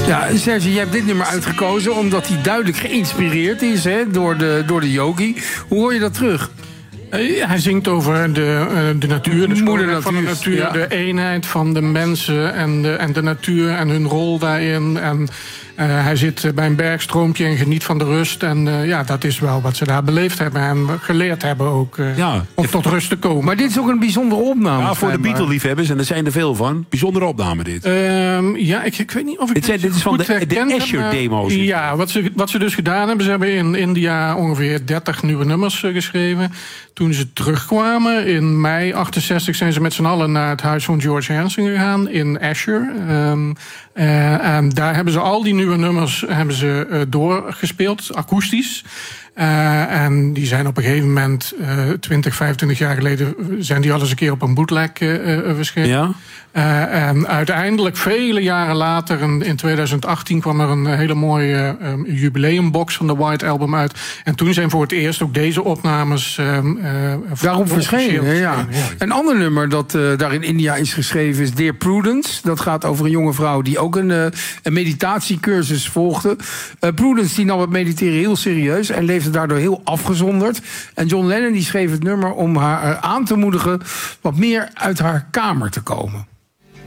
Ja, Serge, jij hebt dit nummer uitgekozen omdat hij duidelijk geïnspireerd is, hè, door de yogi. Hoe hoor je dat terug? Hij zingt over de natuur, de schoonheid van de natuur, ja. de eenheid van de mensen en de natuur en hun rol daarin. En hij zit bij een bergstroompje en geniet van de rust. En dat is wel wat ze daar beleefd hebben en geleerd hebben ook om tot rust te komen. Maar dit is ook een bijzondere opname. Ja, voor de Beatle-liefhebbers, en er zijn er veel van. Bijzondere opname dit. Ik weet niet of ik dit is van de Asher-demo's. Ja, wat ze dus gedaan hebben, ze hebben in India ongeveer 30 nieuwe nummers geschreven. Toen ze terugkwamen in mei 68 zijn ze met z'n allen naar het huis van George Harrison gegaan in Asher. En daar hebben ze al die nieuwe nummers doorgespeeld, akoestisch. En die zijn op een gegeven moment, 20, 25 jaar geleden, zijn die al eens een keer op een bootleg verschenen. Ja? En uiteindelijk, vele jaren later, in 2018, kwam er een hele mooie jubileumbox van de White Album uit. En toen zijn voor het eerst ook deze opnames daarop verschenen. Ja. Een ander nummer dat daar in India is geschreven is Dear Prudence. Dat gaat over een jonge vrouw die ook een meditatiecursus volgde. Prudence die nam het mediteren heel serieus en leefde daardoor heel afgezonderd. En John Lennon die schreef het nummer om haar aan te moedigen wat meer uit haar kamer te komen.